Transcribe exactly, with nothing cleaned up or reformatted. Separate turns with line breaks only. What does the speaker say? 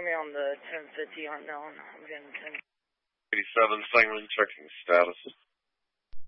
me on the ten fifty unknown. I'm getting ten.
eighty-seven, signaling checking status.